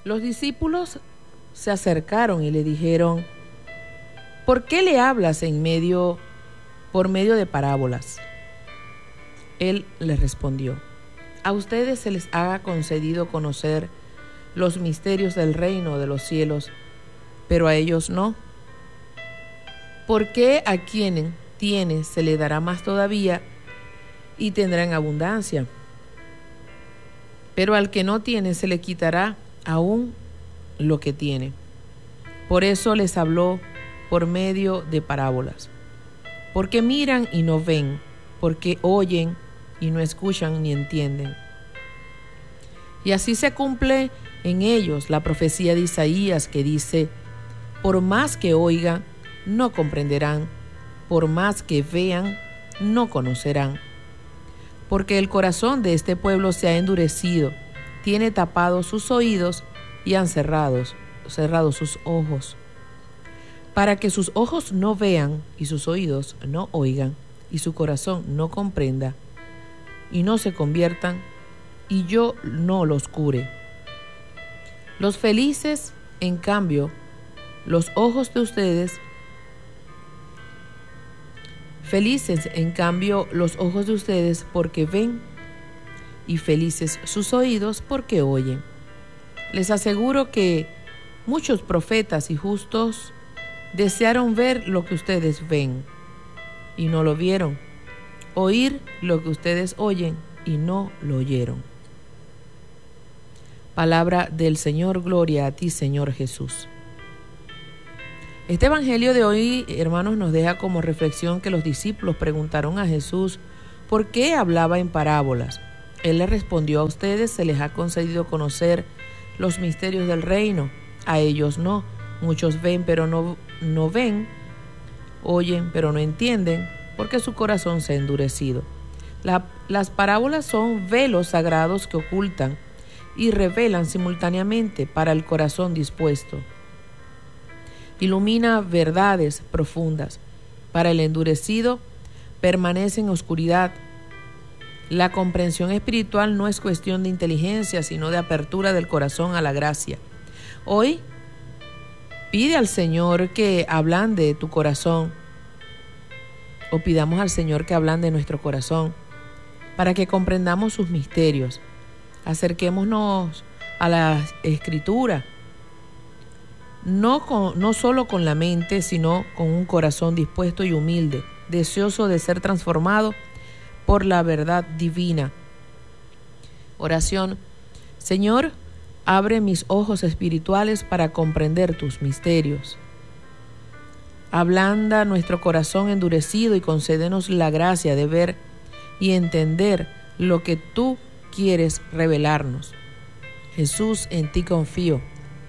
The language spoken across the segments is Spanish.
Los discípulos se acercaron y le dijeron: ¿por qué le hablas por medio de parábolas? Él les respondió: a ustedes se les ha concedido conocer los misterios del reino de los cielos, pero a ellos no. Porque a quien tiene se le dará más todavía y tendrá en abundancia, pero al que no tiene se le quitará aún lo que tiene. Por eso les habló por medio de parábolas. Porque miran y no ven, porque oyen y no escuchan ni entienden. Y así se cumple en ellos la profecía de Isaías que dice: por más que oigan, no comprenderán, por más que vean, no conocerán. Porque el corazón de este pueblo se ha endurecido, tiene tapados sus oídos y han cerrado sus ojos, para que sus ojos no vean y sus oídos no oigan y su corazón no comprenda y no se conviertan y yo no los cure. Los felices, en cambio, los ojos de ustedes porque ven, y felices sus oídos porque oyen. Les aseguro que muchos profetas y justos desearon ver lo que ustedes ven y no lo vieron, oír lo que ustedes oyen y no lo oyeron. Palabra del Señor, gloria a ti, Señor Jesús. Este evangelio de hoy, hermanos, nos deja como reflexión que los discípulos preguntaron a Jesús por qué hablaba en parábolas. Él les respondió: a ustedes se les ha concedido conocer los misterios del reino, a ellos no. Muchos ven pero no ven, oyen pero no entienden, porque su corazón se ha endurecido. Las parábolas son velos sagrados que ocultan y revelan simultáneamente para el corazón dispuesto. Ilumina verdades profundas. Para el endurecido permanece en oscuridad. La comprensión espiritual no es cuestión de inteligencia, sino de apertura del corazón a la gracia. Hoy pide al Señor que ablande tu corazón, o pidamos al Señor que ablande nuestro corazón, para que comprendamos sus misterios. Acerquémonos a la Escritura, no solo con la mente, sino con un corazón dispuesto y humilde, deseoso de ser transformado por la verdad divina. Oración. Señor, abre mis ojos espirituales para comprender tus misterios. Ablanda nuestro corazón endurecido y concédenos la gracia de ver y entender lo que tú quieres revelarnos. Jesús, en ti confío.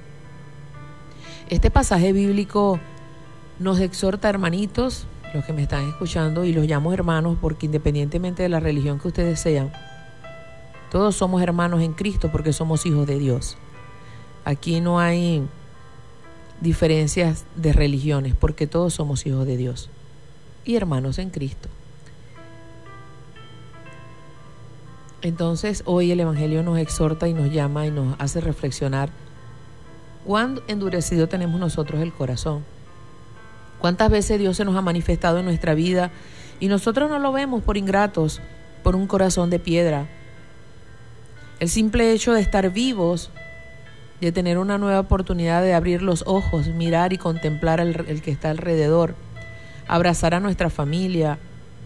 Este pasaje bíblico nos exhorta, hermanitos, los que me están escuchando, y los llamo hermanos porque independientemente de la religión que ustedes sean, todos somos hermanos en Cristo porque somos hijos de Dios. Aquí no hay diferencias de religiones porque todos somos hijos de Dios y hermanos en Cristo. Entonces hoy el Evangelio nos exhorta y nos llama y nos hace reflexionar cuán endurecido tenemos nosotros el corazón. Cuántas veces Dios se nos ha manifestado en nuestra vida y nosotros no lo vemos por ingratos, por un corazón de piedra. El simple hecho de estar vivos, de tener una nueva oportunidad de abrir los ojos, mirar y contemplar el que está alrededor, abrazar a nuestra familia,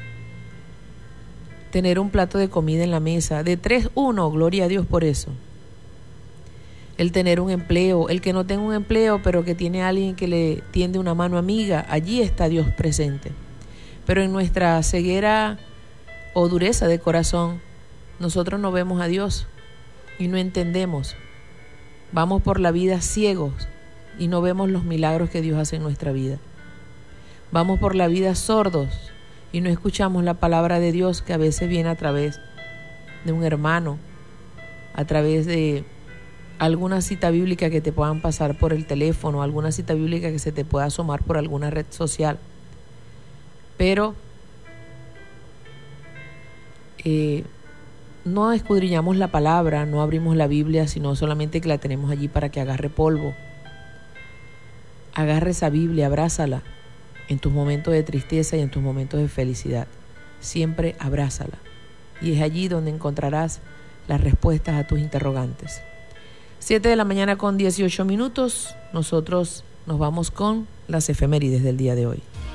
tener un plato de comida en la mesa, de 3-1, gloria a Dios por eso. El tener un empleo, el que no tenga un empleo, pero que tiene a alguien que le tiende una mano amiga, allí está Dios presente. Pero en nuestra ceguera o dureza de corazón, nosotros no vemos a Dios y no entendemos. Vamos por la vida ciegos y no vemos los milagros que Dios hace en nuestra vida. Vamos por la vida sordos y no escuchamos la palabra de Dios que a veces viene a través de un hermano, a través de alguna cita bíblica que te puedan pasar por el teléfono, alguna cita bíblica que se te pueda asomar por alguna red social. Pero no escudriñamos la palabra, no abrimos la Biblia, sino solamente que la tenemos allí para que agarre polvo. Agarra esa Biblia, abrázala en tus momentos de tristeza y en tus momentos de felicidad. Siempre abrázala. Y es allí donde encontrarás las respuestas a tus interrogantes. 7 de la mañana con 18 minutos. Nosotros nos vamos con las efemérides del día de hoy.